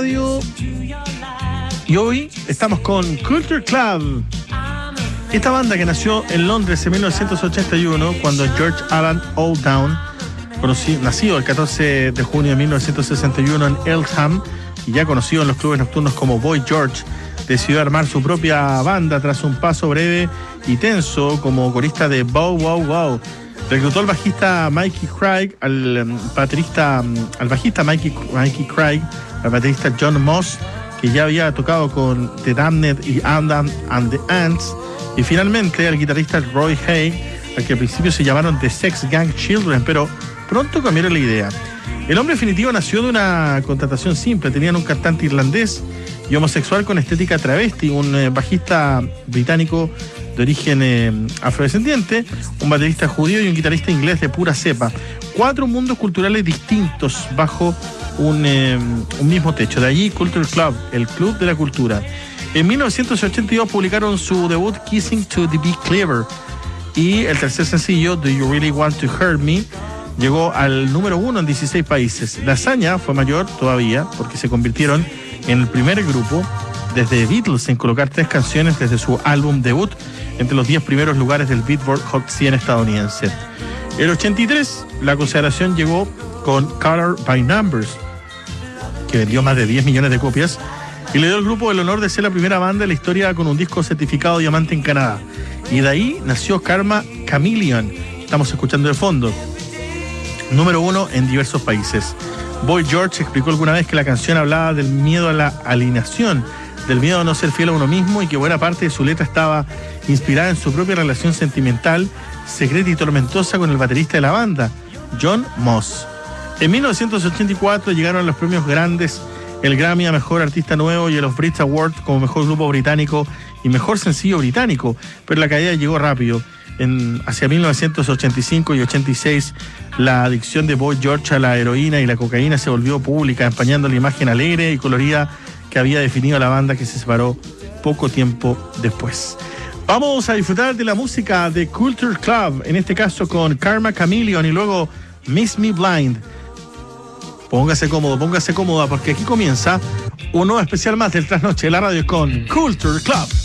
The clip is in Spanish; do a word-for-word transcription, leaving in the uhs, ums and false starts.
Y hoy estamos con Culture Club. Esta banda que nació en Londres en mil novecientos ochenta y uno, cuando George Alan Olddown, nacido el catorce de junio de mil novecientos sesenta y uno en Eltham, y ya conocido en los clubes nocturnos como Boy George, decidió armar su propia banda tras un paso breve y tenso como corista de Bow Wow Wow. Reclutó al bajista Mikey Craig, al baterista, al bajista Mikey, Mikey Craig, al baterista John Moss, que ya había tocado con The Damned y Adam and the Ants, y finalmente al guitarrista Roy Hay, al que al principio se llamaron The Sex Gang Children, pero pronto cambiaron la idea. El hombre definitivo nació de una contratación simple. Tenían un cantante irlandés y homosexual con estética travesti, un eh, bajista británico de origen eh, afrodescendiente, un baterista judío y un guitarrista inglés de pura cepa. Cuatro mundos culturales distintos bajo un, eh, un mismo techo. De allí Culture Club, el club de la cultura. En mil novecientos ochenta y dos publicaron su debut Kissing to the Be Clever, y el tercer sencillo, Do You Really Want to Hurt Me, llegó al número uno en dieciséis países. La hazaña fue mayor todavía porque se convirtieron en el primer grupo desde Beatles en colocar tres canciones desde su álbum debut entre los diez primeros lugares del Billboard Hot cien estadounidense. En el ochenta y tres la consagración llegó con Color by Numbers, que vendió más de diez millones de copias y le dio al grupo el honor de ser la primera banda de la historia con un disco certificado diamante en Canadá. Y de ahí nació Karma Chameleon, estamos escuchando de fondo, número uno en diversos países. Boy George explicó alguna vez que la canción hablaba del miedo a la alienación, del miedo a no ser fiel a uno mismo, y que buena parte de su letra estaba inspirada en su propia relación sentimental, secreta y tormentosa con el baterista de la banda, John Moss. En mil novecientos ochenta y cuatro llegaron los premios grandes, el Grammy a Mejor Artista Nuevo y los Brit Awards como Mejor Grupo Británico y Mejor Sencillo Británico, pero la caída llegó rápido. En, hacia mil novecientos ochenta y cinco y ochenta y seis, la adicción de Boy George a la heroína y la cocaína se volvió pública, empañando la imagen alegre y colorida que había definido a la banda, que se separó poco tiempo después. Vamos a disfrutar de la música de Culture Club, en este caso con Karma Chameleon y luego Miss Me Blind. Póngase cómodo, póngase cómoda, porque aquí comienza un nuevo especial más del Trasnoche de la Radio con Culture Club.